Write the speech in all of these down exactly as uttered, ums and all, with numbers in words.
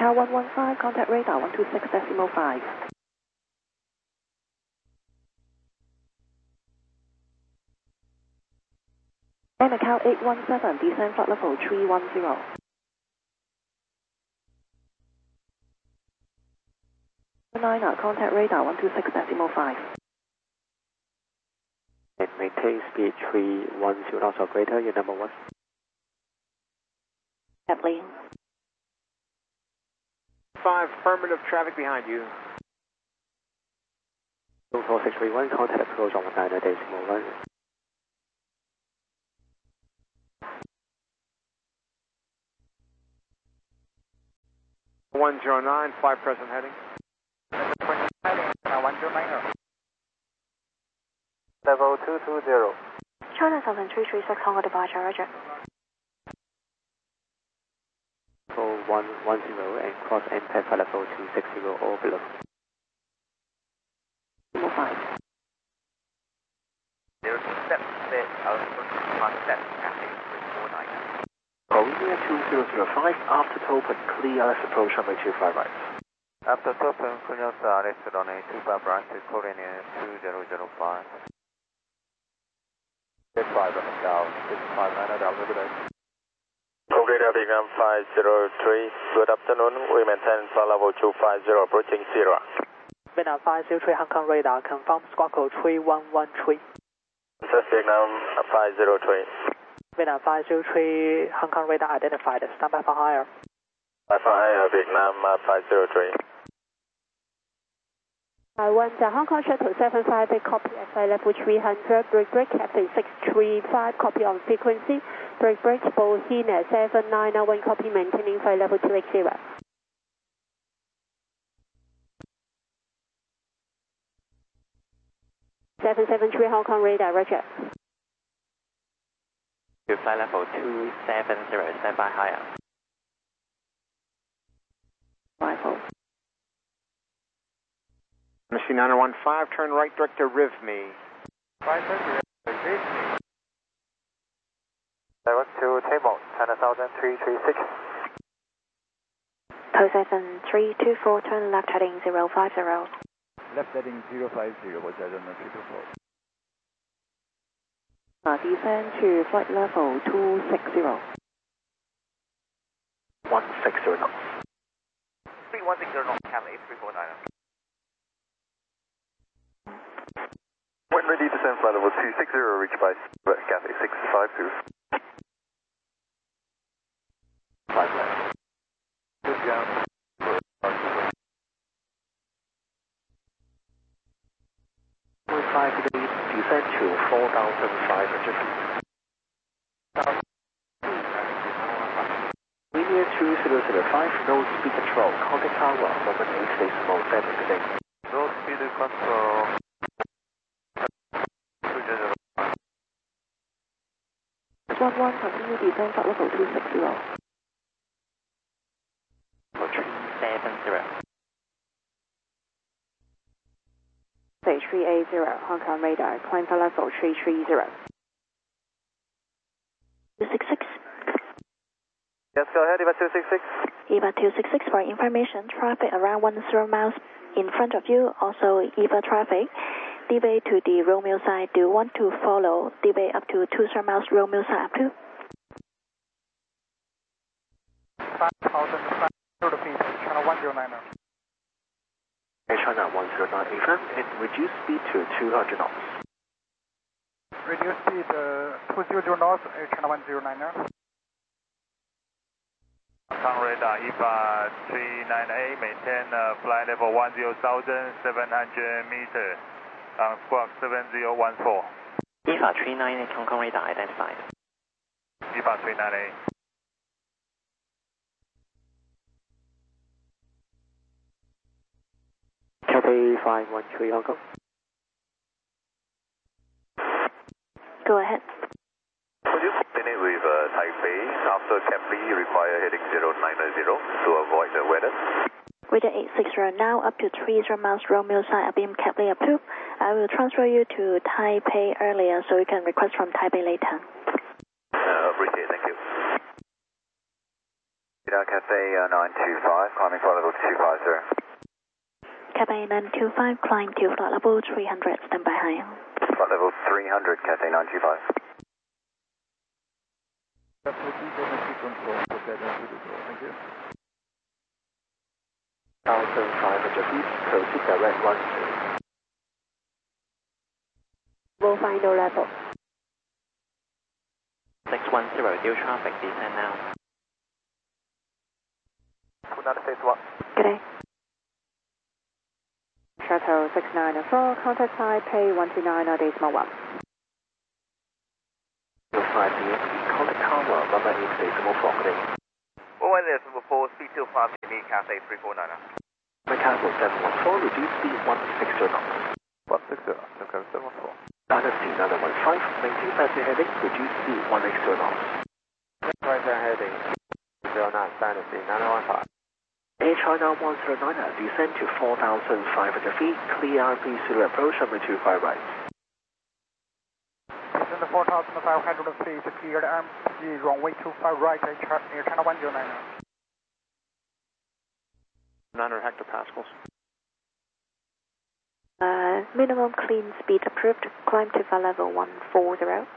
Macau one one five, contact radar one two six decimal five. Air Macau eight one seven, descend flight level three one zero. Niner, contact radar one two six decimal five. And maintain speed three one zero knots or greater, your number one. Airplane. Five, affirmative traffic behind you. four six three one, contact approach on niner decimal one. one zero nine, five present heading. one zero nine. Level two two zero. China seven three three six, Hong Kong departure, roger. Level one one zero and cross impact for level two six zero or below. Level five. Zero step, set, altitude, step, traffic, four nine. Korea two zero zero five, after open, clear let's approach runway two five right. After open, clear let's runway two five right, Korean two zero zero five. six five on the down, six five nine down, liberty. Korea Vietnam five zero three, good afternoon, we maintain flight level two five zero, approaching zero. Vietnam five zero three, Hong Kong radar, confirm squawk code three one one three. Vietnam five zero three. Vietnam five zero three, Hong Kong radar identified, stand by for higher. By for higher, Vietnam five zero three. Taiwan, the Hong Kong Shuttle seven five eight, copy at flight level three hundred, break break, Captain six three five, copy on frequency, break break, Bohina seven nine one, copy maintaining flight level two eight zero. seven seven three, Hong Kong radar, roger. To flight level two seven zero, stand by higher. Rifle. Machine niner one five, turn right direct to Rivme. Right turn to Rivme. Direct to table, ten thousand three three six. two seven three two four, turn left heading zero five zero. Left heading zero five zero, was that on the triple four? Uh, descend to flight level two six zero. one six zero knots. three one six zero knots, Camel eight three four nine. When ready, descend flight level two six zero, reach by Cathay six five two. Five left. Good job. five degrees, descend to four thousand five hundred feet. Linear two zero zero five, no speed control, contact tower, moment eight decimal seven six. No speed control. one one, continue descend flight level two six zero. three seven zero. three eight zero, Hong Kong radar, climb flight level three three zero. two six six. Yes, go ahead, EVA two six six. EVA two six six for information, traffic around one zero miles in front of you, also EVA traffic. Delay to the Romeo side, do you want to follow delay up to two zero miles Romeo side up to? five thousand five hundred feet, channel one zero nine. Air China one zero nine A F M and reduce speed to two hundred knots. Reduce speed uh, two hundred knots, Air China one zero nine. Hong Kong radar EVA three nine A, maintain uh, flight level one zero seven hundred meters. On squawk seven zero one four. EVA three nine eight, Hong Kong radar identified. EVA three nine eight. Cathay five one three, Hong Kong. Go ahead. Could you coordinate with uh, Taipei after Cambly require heading zero nine zero to avoid the weather? Radar eight six zero now up to three zero miles Romeo side, beam Caply approved. I will transfer you to Taipei earlier so you can request from Taipei later. Uh, appreciate, thank you. Radar Cathay uh, nine two five, climbing flight level two five zero. Cathay nine two five, climb to flight level three hundred, stand by high. Flight level three hundred, Cathay nine two five. Thank you. one thousand five hundred feet, proceed direct one zero. Roll final level. six one zero, deal traffic, descend now. United States one. Good day. Shuttle six nine four, contact Taipei one two nine decimal one. five P M, contact Tower, number eight decimal four, good day. one decimal four, speed two five, me Cathay three four nine. Mechanical seven one four, reduce speed one six zero knots. one six zero, okay, seven four. Dynasty nine one five, maintain passing heading, reduce speed one eight zero knots. Right heading, zero nine, Dynasty nine one five. Air China one zero nine, descend to four thousand five hundred feet, clear R P zero approach, runway two five right. Descend to four thousand five hundred feet, cleared R P runway two five right, Air China one zero nine. nine hundred hectopascals. Uh, minimum clean speed approved, climb to flight level one four zero.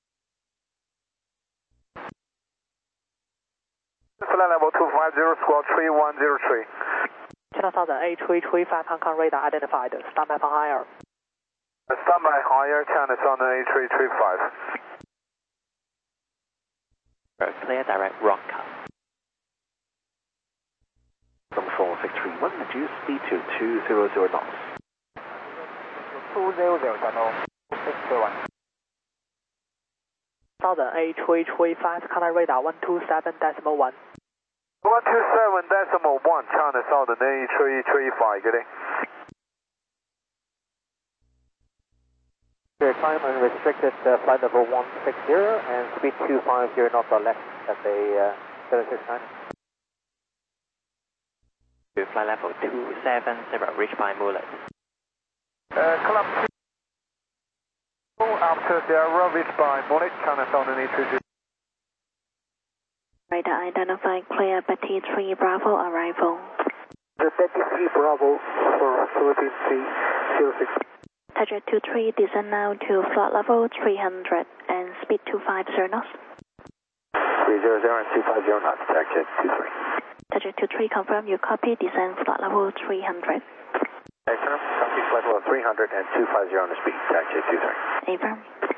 Flight level two five zero, squawk three one zero three. China Southern A three three five, Hong Kong radar identified, stand by for higher. Stand by higher, China Southern A three three five. Road clear, direct rock cut. From four six three one, reduce speed to two hundred knots. two hundred, channel six one. Southern A three three five, contact radar one two seven decimal one. one two seven decimal one, China Southern A three three five, good day. Your time unrestricted uh, flight level one six zero and speed two five zero knots or less at the uh, seven six nine. To flight level two seven zero, reach by Mulet. Uh, climb two after the reach by Munich, China Southern A three three. Radar identified, clear Betty three Bravo arrival. The Betty three Bravo for Philippine three zero six. Touch two three, descend now to flight level three hundred and speed two five zero knots. three zero zero and two five zero knots, taxi two three. Touch two three, confirm you copy, descend flight level three hundred. Affirm, copy flight level three hundred and two five zero on the speed, taxi two three. Affirm.